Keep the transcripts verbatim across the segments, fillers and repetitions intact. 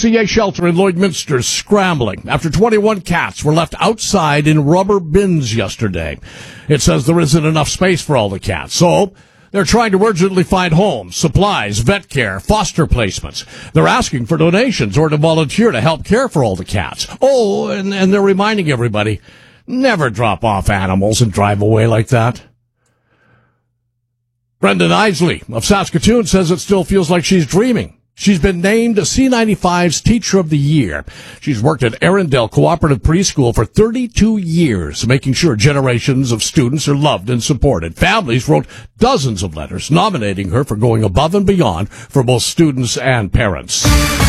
C A shelter in Lloydminster is scrambling after twenty-one cats were left outside in rubber bins yesterday. It says there isn't enough space for all the cats, so they're trying to urgently find homes, supplies, vet care, foster placements. They're asking for donations or to volunteer to help care for all the cats. Oh, and, and they're reminding everybody, never drop off animals and drive away like that. Brendan Isley of Saskatoon says it still feels like she's dreaming. She's been named C ninety-five's Teacher of the Year. She's worked at Arundel Cooperative Preschool for thirty-two years, making sure generations of students are loved and supported. Families wrote dozens of letters nominating her for going above and beyond for both students and parents.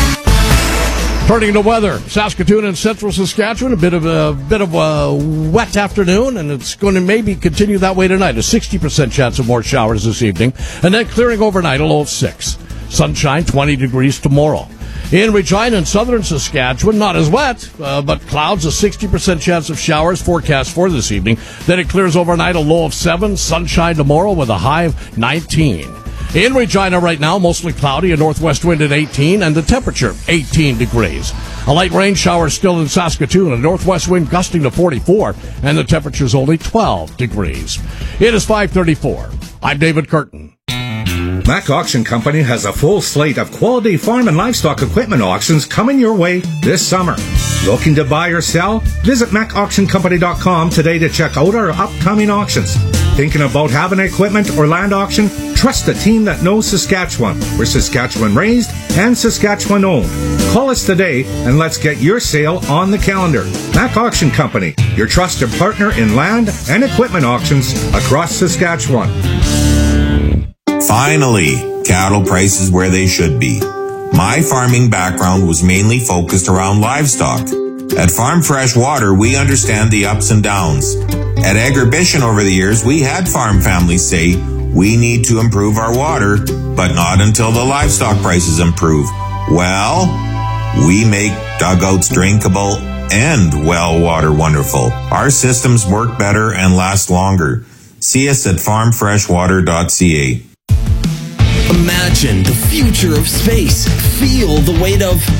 Turning to weather, Saskatoon and central Saskatchewan, a bit of a bit of a wet afternoon, and it's going to maybe continue that way tonight. A sixty percent chance of more showers this evening, and then clearing overnight, a low of six. Sunshine, twenty degrees tomorrow. In Regina and southern Saskatchewan, not as wet, uh, but clouds, a sixty percent chance of showers forecast for this evening. Then it clears overnight, a low of seven. Sunshine tomorrow with a high of nineteen. In Regina right now, mostly cloudy, a northwest wind at eighteen, and the temperature, eighteen degrees. A light rain shower still in Saskatoon, a northwest wind gusting to forty-four, and the temperature's only twelve degrees. It is five thirty-four. I'm David Curtin. Mac Auction Company has a full slate of quality farm and livestock equipment auctions coming your way this summer. Looking to buy or sell? Visit mac auction company dot com today to check out our upcoming auctions. Thinking about having equipment or land auction? Trust a team that knows Saskatchewan. We're Saskatchewan raised and Saskatchewan owned. Call us today and let's get your sale on the calendar. Mac Auction Company, your trusted partner in land and equipment auctions across Saskatchewan. Finally, cattle prices where they should be. My farming background was mainly focused around livestock. At Farm Fresh Water, we understand the ups and downs. At Agribition over the years, we had farm families say, we need to improve our water, but not until the livestock prices improve. Well, we make dugouts drinkable and well water wonderful. Our systems work better and last longer. See us at farm fresh water dot c a. Imagine the future of space. Feel the weight of